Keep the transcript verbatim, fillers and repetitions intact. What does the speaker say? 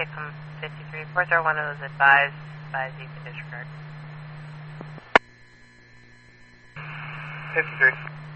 Tacom fifty-three, four zero one of those advised, advised you to disregard. fifty-three.